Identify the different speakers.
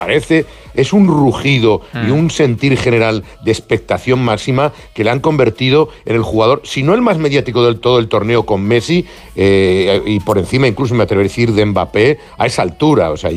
Speaker 1: parece, es un rugido y un sentir general de expectación máxima que le han convertido en el jugador, si no el más mediático del todo el torneo con Messi, y por encima incluso me atrevería a decir de Mbappé, a esa altura. O sea,